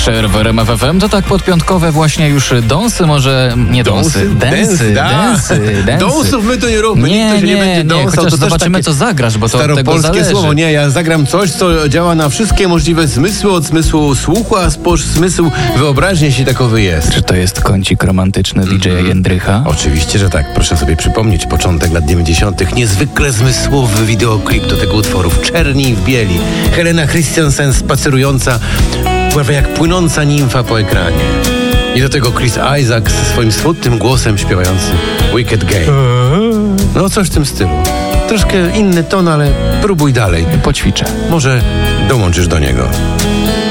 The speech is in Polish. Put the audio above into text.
Asher w RMF FM. To tak podpiątkowe właśnie już dąsy, może nie dąsy. Dęsy. Dąsów my to nie róbmy. Nikt to się nie będzie dąsał. Chociaż to zobaczymy, też co zagrasz, bo to od tego staropolskie zależy. słowo. Nie, ja zagram coś, co działa na wszystkie możliwe zmysły, od zmysłu słuchu, a po zmysł wyobraźni, jeśli takowy jest. Czy to jest kącik romantyczny DJ-a Jędrycha? Oczywiście, że tak. Proszę sobie przypomnieć początek lat 90. Niezwykle zmysłowy wideoklip do tego utworu w czerni i w bieli. Helena Christensen spacerująca, prawie jak płynąca nimfa po ekranie. I do tego Chris Isaac ze swoim smutnym głosem śpiewający Wicked Game. No coś w tym stylu. Troszkę inny ton, ale próbuj dalej. Poćwiczę. Może dołączysz do niego.